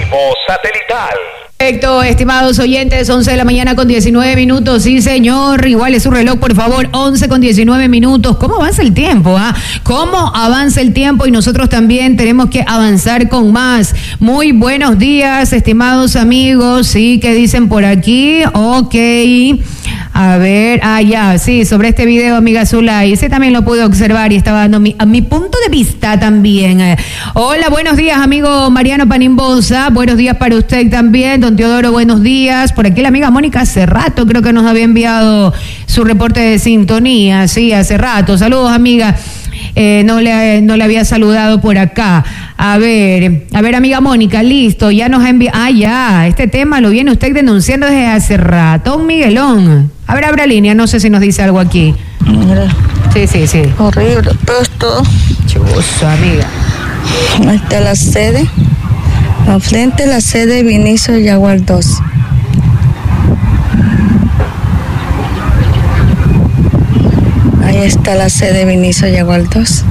Satelital. Perfecto, estimados oyentes, 11 de la mañana con 19 minutos, sí señor, igual es su reloj por favor, 11 con 19 minutos, ¿cómo avanza el tiempo? ¿Cómo avanza el tiempo? Y nosotros también tenemos que avanzar con más. Muy buenos días, estimados amigos, sí, ¿qué dicen por aquí? Ok, a ver, sí, sobre este video, amiga Zulay, ese también lo pude observar y estaba dando a mi punto de vista también. Hola, buenos días, amigo Mariano Panimbosa, buenos días para usted también, don Teodoro, buenos días. Por aquí la amiga Mónica hace rato creo que nos había enviado su reporte de sintonía, sí, hace rato. Saludos, amiga. No le había saludado por acá. A ver, amiga Mónica, listo, ya nos ha enviado. Ya, este tema lo viene usted denunciando desde hace rato, un Miguelón. A ver, abra línea, no sé si nos dice algo aquí. Mira. Sí. Horrible, pero es todo. Chuso, amiga. Ahí está la sede. Al frente la sede Vinicio Yaguar 2. Ahí está la sede Vinicio Yaguar 2.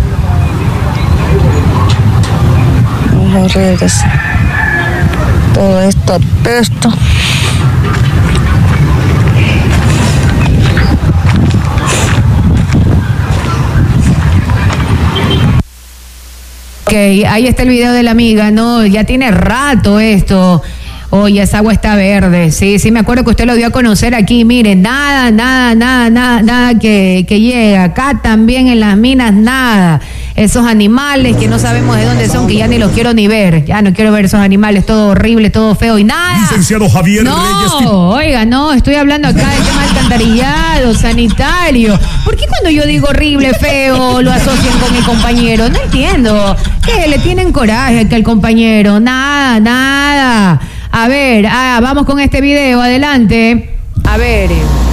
Horribles. Todo esto apesta. Ok, ahí está el video de la amiga, no, ya tiene rato esto. Oye, esa agua está verde, sí, me acuerdo que usted lo dio a conocer aquí, miren, nada que llega, acá también en las minas, nada, esos animales que no sabemos de dónde son, que ya ni los quiero ni ver, ya no quiero ver esos animales, todo horrible, todo feo y nada. Licenciado Javier Reyes. Oiga, no, estoy hablando acá del tema alcantarillado, sanitario. ¿Por qué cuando yo digo horrible, feo, lo asocian con el compañero? No entiendo, ¿qué? ¿Le tienen coraje que el compañero? Nada. A ver, vamos con este video, adelante. A ver.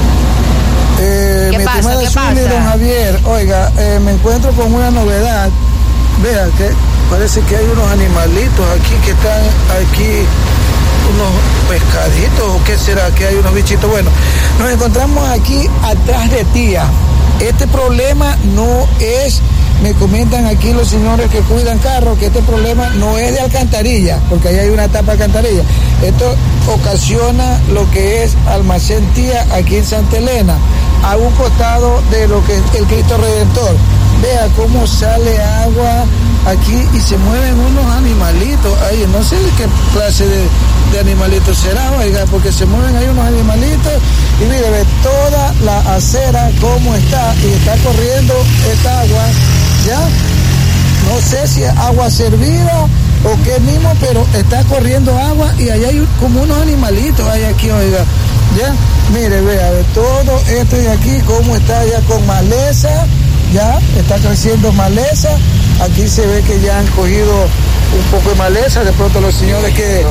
¿Qué pasa? Don Javier, oiga, me encuentro con una novedad. Vea que parece que hay unos animalitos aquí que están aquí, unos pescaditos, o qué será, que hay unos bichitos. Bueno, nos encontramos aquí atrás de tía. Este problema no es, me comentan aquí los señores que cuidan carros, que este problema no es de alcantarilla, porque ahí hay una tapa de alcantarilla. Esto ocasiona lo que es Almacén Tía aquí en Santa Elena, a un costado de lo que es el Cristo Redentor. Vea cómo sale agua aquí y se mueven unos animalitos ahí, no sé de qué clase de animalitos será, oiga, porque se mueven ahí unos animalitos y mire, ve toda la acera cómo está y está corriendo esta agua, ya, no sé si es agua servida o qué mismo, pero está corriendo agua y allá hay como unos animalitos ahí aquí, oiga, ya, mire, vea, ve todo esto de aquí cómo está ya con maleza, ya está creciendo maleza, aquí se ve que ya han cogido un poco de maleza, de pronto los señores que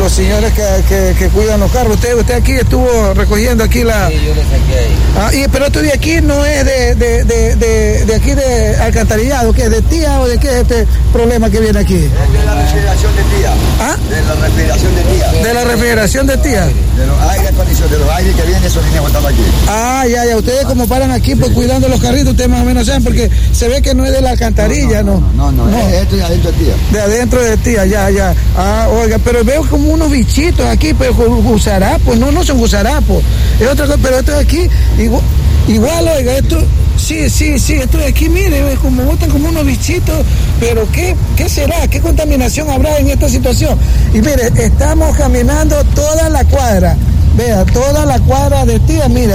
cuidan los carros, usted aquí estuvo recogiendo aquí la... Sí, yo le saqué ahí. Pero esto de aquí no es de aquí de alcantarillado, ¿qué? ¿De tía o de qué es este problema que viene aquí? Es de la refrigeración de tía. ¿Ah? De la refrigeración de tía. De la refrigeración de tía. De los aires acondicionados, de los aires que vienen, esos niños están aquí. Ya, ustedes como paran aquí pues cuidando los carritos, ustedes más o menos saben, porque se ve que no es de la alcantarilla, ¿no? No. Esto es adentro de tía. De adentro de tía, ya. Oiga, pero veo como unos bichitos aquí, pero gusarapos, no son gusarapos. Es otra cosa, pero esto de aquí, igual, oiga, esto, sí, esto de aquí, mire, como botan como unos bichitos, pero ¿qué será? ¿Qué contaminación habrá en esta situación? Y mire, estamos caminando toda la cuadra, vea, toda la cuadra de tía, mire.